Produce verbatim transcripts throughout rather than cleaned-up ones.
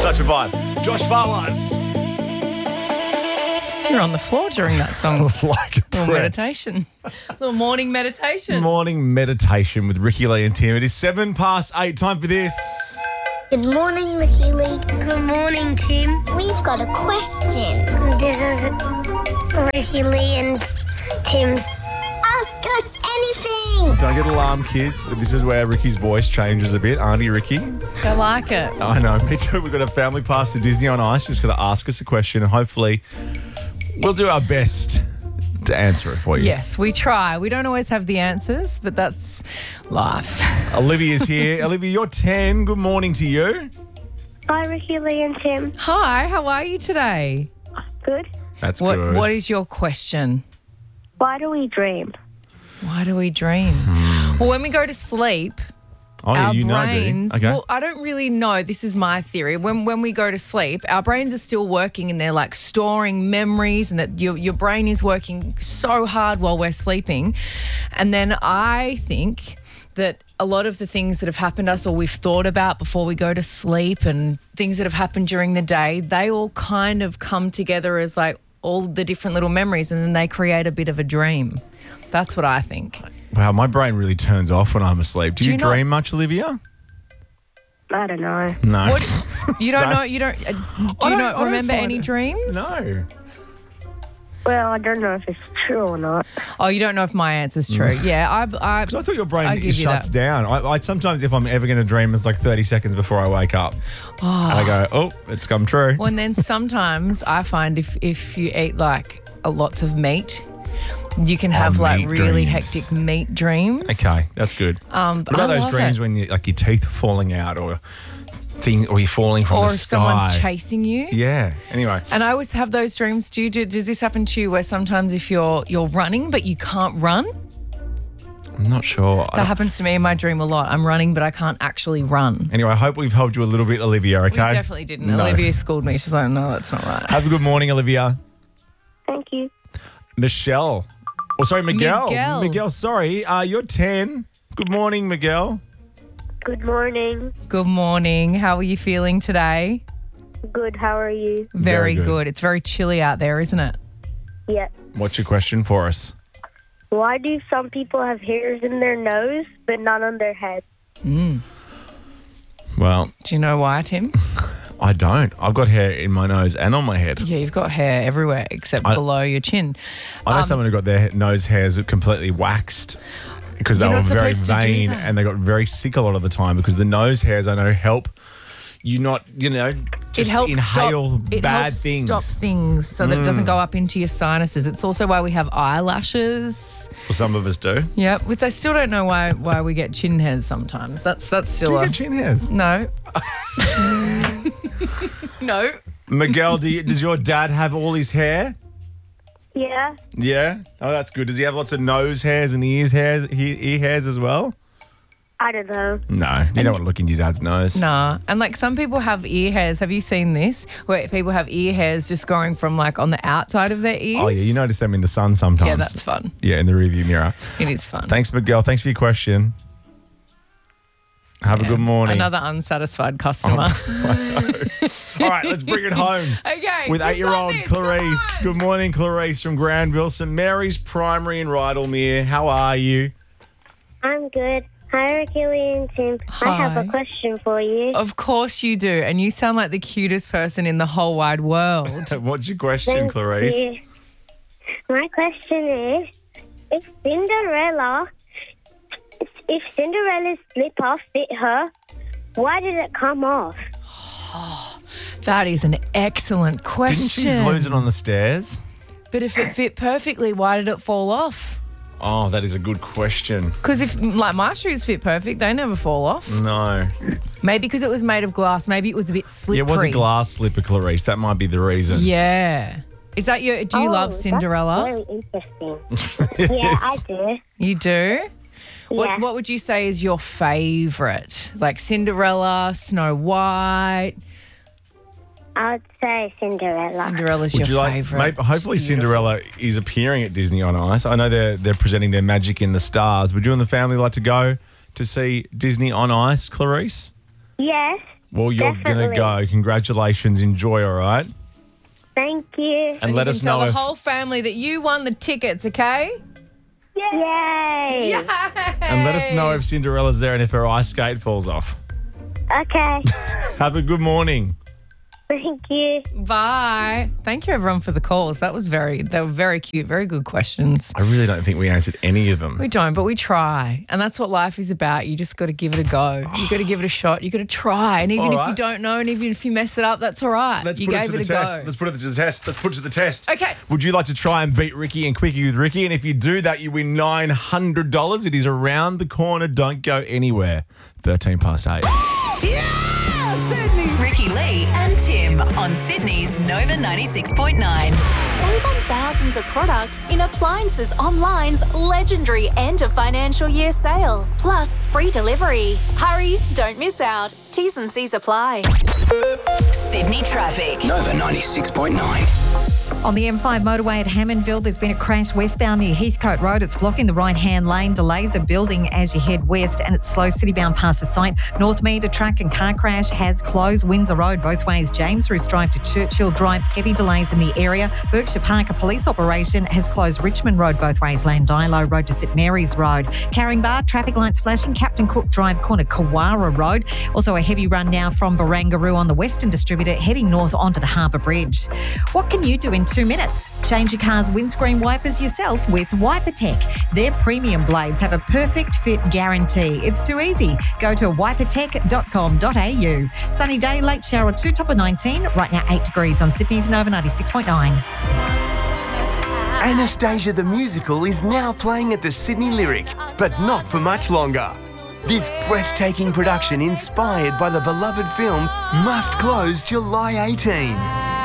Such a vibe. Josh Fawaz. You're on the floor during that song. Like a Little prayer. meditation. Little morning meditation. Morning meditation with Ricky Lee and Tim. It is seven past eight. Time for this. Good morning, Ricky Lee. Good morning, Tim. We've got a question. This is Ricky Lee and Tim's. Ask us anything. Don't get alarmed, kids, but this is where Ricky's voice changes a bit. Auntie Ricky. I like it. I know, me too. We've got a family pass to Disney on Ice. Just got to ask us a question and hopefully we'll do our best to answer it for you. Yes, we try. We don't always have the answers, but that's life. Olivia's here. Olivia, you're ten. Good morning to you. Hi, Ricky Lee and Tim. Hi, how are you today? Good. That's What good. What is your question? Why do we dream? Why do we dream? Well, when we go to sleep, oh, yeah, our you know, brains, do you? Okay. well, I don't really know. This is my theory. When when we go to sleep, our brains are still working and they're like storing memories, and that your your brain is working so hard while we're sleeping. And then I think that a lot of the things that have happened to us or we've thought about before we go to sleep and things that have happened during the day, they all kind of come together as like all the different little memories, and then they create a bit of a dream. That's what I think. Wow, my brain really turns off when I'm asleep. Do, Do you, you not- dream much, Olivia? I don't know. No. What, you don't So- know, you don't, uh, do I you don't- not I don't remember find any it- dreams? No. Well, I don't know if it's true or not. Oh, you don't know if my answer's true. Yeah, I, I, Because I thought your brain I give it you shuts that. down. I, I sometimes, if I'm ever going to dream, it's like thirty seconds before I wake up. Oh. And I go, oh, it's come true. Well, and then sometimes I find if, if you eat like a lots of meat, you can have like meat really dreams. hectic meat dreams. Okay, that's good. Um, What about I those love dreams it. when you like your teeth are falling out or thing, or you're falling from Or the if sky? someone's chasing you. Yeah. Anyway, And I always have those dreams. Do you, do, does this happen to you where sometimes if you're you're running but you can't run? I'm not sure. I That don't- happens to me in my dream a lot. I'm running but I can't actually run. Anyway, I hope we've helped you a little bit, Olivia. Okay. We definitely didn't. No. Olivia schooled me. She's like, no, that's not right. Have a good morning, Olivia. Thank you. Michelle. Oh, sorry, Miguel. Miguel. Miguel, sorry. Uh, you're ten. Good morning, Miguel. Good morning. Good morning. How are you feeling today? Good. How are you? Very, Very good. good. It's very chilly out there, isn't it? Yeah. What's your question for us? Why do some people have hairs in their nose but not on their head? Well, Do you know why, Tim? I don't. I've got hair in my nose and on my head. Yeah, you've got hair everywhere except I- below your chin. I know Um, someone who got their nose hairs completely waxed because they You're were not very supposed to do vain that. and they got very sick a lot of the time because the nose hairs, I know, help you not, you know, just it helps inhale stop, it bad helps things. Mm. stop things so that it doesn't go up into your sinuses. It's also why we have eyelashes. Well, some of us do. Yep, which I still don't know why why we get chin hairs sometimes. That's that's Do still you a get chin hairs? no. No. Miguel, do you, does your dad have all his hair? Yeah. Yeah. Oh, that's good. Does he have lots of nose hairs and ears hairs, ear, ear hairs as well? I don't know. No, you don't want to look in your dad's nose. Nah. And like some people have ear hairs. Have you seen this? Where people have ear hairs just going from like on the outside of their ears. Oh yeah, you notice them in the sun sometimes. Yeah, that's fun. Yeah, in the rearview mirror. It is fun. Thanks, Miguel. Thanks for your question. Have a Yeah. good morning. Another unsatisfied customer. All right, let's bring it home Okay. with we've eight-year-old got this. Come Clarice. on. Good morning, Clarice from Granville, Saint Mary's Primary in Rydalmere. How are you? I'm good. Hi, Ricky Lee and Tim. I have Hi. a question for you. Of course you do. And you sound like the cutest person in the whole wide world. What's your question, Thank Clarice? you. My question is, if Cinderella, if Cinderella's slipper fit her, why did it come off? That is an excellent Didn't question. she lose it on the stairs? But if it fit perfectly, why did it fall off? Oh, that is a good question. Because if, like, my shoes fit perfect, they never fall off. No. Maybe because it was made of glass. Maybe it was a bit slippery. Yeah, it was a glass slipper, Clarice. That might be the reason. Yeah. Is that your, do you Oh, love that's Cinderella? very interesting. Yeah, I do. You do? What, Yeah. what would you say is your favourite? Like Cinderella, Snow White? I would say Cinderella. Cinderella's Would your you like? favourite. Maybe, hopefully, Cinderella is appearing at Disney on Ice. I know they're they're presenting their magic in the stars. Would you and the family like to go to see Disney on Ice, Clarice? Yes. Well, you're going to Definitely. go. Congratulations. Enjoy, all right? Thank you. And, let you us can tell know the if... whole family that you won the tickets, okay? Yay. And let us know if Cinderella's there and if her ice skate falls off. Okay. Have a good morning. Thank you. Bye. Thank you, everyone, for the calls. That was very, they were very cute, very good questions. I really don't think we answered any of them. We don't, but we try. And that's what life is about. You just got to give it a go. You got to give it a shot. You got to try. And even All if right. you don't know, and even if you mess it up, that's all right. Let's you put it gave to the it a test. go. Let's put it to the test. Let's put it to the test. Okay. Would you like to try and beat Ricky and Quickie with Ricky? And if you do that, you win nine hundred dollars. It is around the corner. Don't go anywhere. thirteen past eight. Ricky Lee and Tim on Sydney's Nova ninety-six point nine. Save on thousands of products in Appliances Online's legendary end of financial year sale. Plus free delivery. Hurry, don't miss out. T's and C's apply. Sydney traffic. Nova ninety-six point nine. On the M five motorway at Hammondville, there's been a crash westbound near Heathcote Road. It's blocking the right-hand lane. Delays are building as you head west, and it's slow citybound past the site. Northmead, a truck and car crash has closed. Windsor Road both ways. James Roos Drive to Churchill Drive. Heavy delays in the area. Berkshire Park, a police operation, has closed Richmond Road both ways. Landilo Road to St Mary's Road. Caringbah, traffic lights flashing. Captain Cook Drive corner Kawara Road. Also a heavy run now from Barangaroo on the Western Distributor heading north onto the Harbour Bridge. What can you do in two minutes? Change your car's windscreen wipers yourself with WiperTech. Their premium blades have a perfect fit guarantee. It's too easy. Go to wipertech dot com dot a u. Sunny day, late shower two, top of nineteen. Right now eight degrees on Sydney's Nova ninety-six point nine. Anastasia the Musical is now playing at the Sydney Lyric, but not for much longer. This breathtaking production, inspired by the beloved film, must close July eighteenth.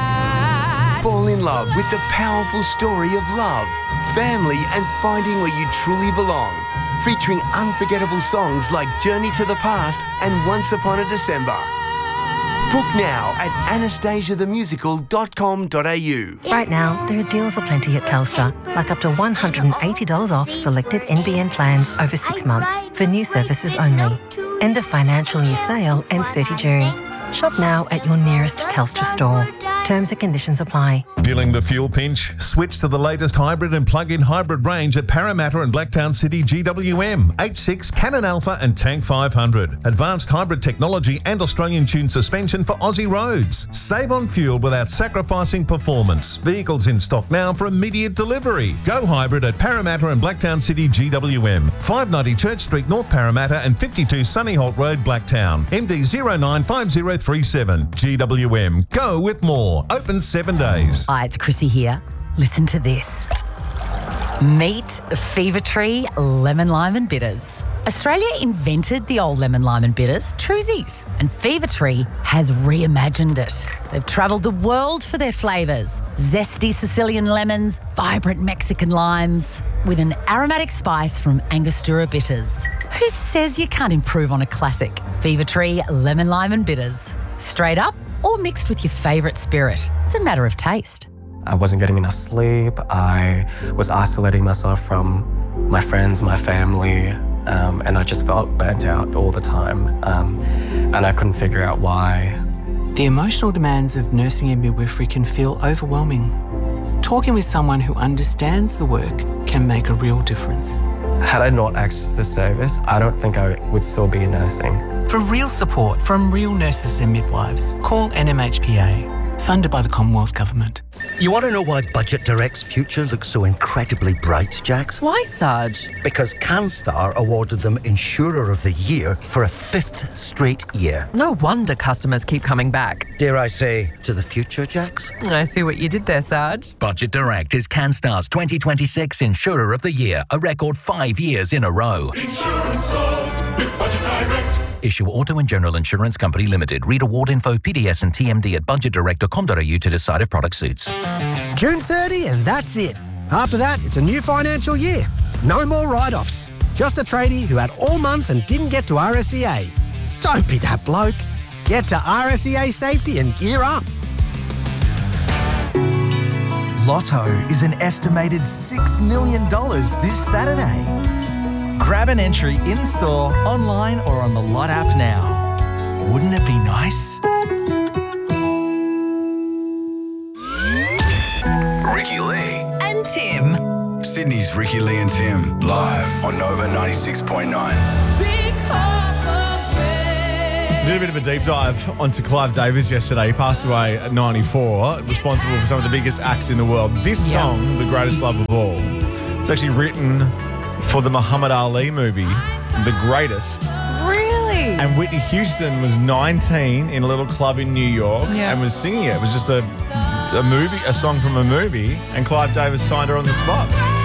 Fall in love with the powerful story of love, family, and finding where you truly belong. Featuring unforgettable songs like Journey to the Past and Once Upon a December. Book now at anastasia the musical dot com dot a u. Right now, there are deals aplenty at Telstra, like up to one hundred eighty dollars off selected N B N plans over six months for new services only. End of financial year sale ends thirtieth of June. Shop now at your nearest Telstra store. Terms and conditions apply. Feeling the fuel pinch? Switch to the latest hybrid and plug-in hybrid range at Parramatta and Blacktown City G W M, H six, Canon Alpha and Tank five hundred. Advanced hybrid technology and Australian-tuned suspension for Aussie roads. Save on fuel without sacrificing performance. Vehicles in stock now for immediate delivery. Go hybrid at Parramatta and Blacktown City G W M, five ninety Church Street, North Parramatta and fifty-two Sunny Holt Road, Blacktown. M D zero nine five zero three seven. G W M. Go with more. Open seven days. Hi, it's Chrissy here. Listen to this. Meet Fever Tree Lemon Lime and Bitters. Australia invented the old lemon lime and bitters, Truzies, and Fever Tree has reimagined it. They've travelled the world for their flavours. Zesty Sicilian lemons, vibrant Mexican limes, with an aromatic spice from Angostura bitters. Who says you can't improve on a classic? Fever Tree Lemon Lime and Bitters. Straight up or mixed with your favourite spirit. It's a matter of taste. I wasn't getting enough sleep. I was isolating myself from my friends, my family, um, and I just felt burnt out all the time. Um, and I couldn't figure out why. The emotional demands of nursing and midwifery can feel overwhelming. Talking with someone who understands the work can make a real difference. Had I not accessed this service, I don't think I would still be nursing. For real support from real nurses and midwives, call N M H P A, funded by the Commonwealth Government. You want to know why Budget Direct's future looks so incredibly bright, Jax? Why, Sarge? Because CanStar awarded them Insurer of the Year for a fifth straight year. No wonder customers keep coming back. Dare I say, to the future, Jax? I see what you did there, Sarge. Budget Direct is CanStar's twenty twenty-six Insurer of the Year, a record five years in a row. Insurance solved with Budget Direct. Issue Auto and General Insurance Company Limited. Read award info, P D S and T M D at budget direct dot com dot a u to decide if product suits. June thirtieth and that's it. After that, it's a new financial year. No more write-offs. Just a tradie who had all month and didn't get to R S E A. Don't be that bloke. Get to R S E A Safety and gear up. Lotto is an estimated six million dollars this Saturday. Grab an entry in-store, online or on the Lot app now. Wouldn't it be nice? Ricky Lee. And Tim. Sydney's Ricky Lee and Tim. Live on Nova ninety-six point nine. Did a bit of a deep dive onto Clive Davis yesterday. He passed away at ninety-four, responsible for some of the biggest acts in the world. This Yeah. song, The Greatest Love of All, it's actually written for the Muhammad Ali movie, The Greatest. Really? And Whitney Houston was nineteen in a little club in New York Yeah. and was singing it. It was just a, a movie, a song from a movie, and Clive Davis signed her on the spot.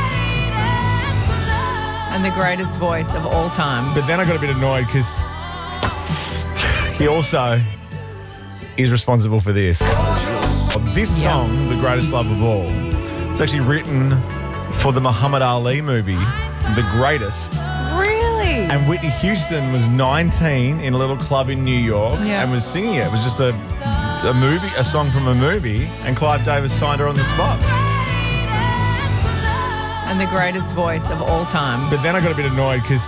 And the greatest voice of all time. But then I got a bit annoyed because he also is responsible for this. This song, The Greatest Love of All, it's actually written for the Muhammad Ali movie, The Greatest. Really? And Whitney Houston was nineteen in a little club in New York Yeah. and was singing it. It was just a, a movie, a song from a movie, and Clive Davis signed her on the spot. And the greatest voice of all time. But then I got a bit annoyed because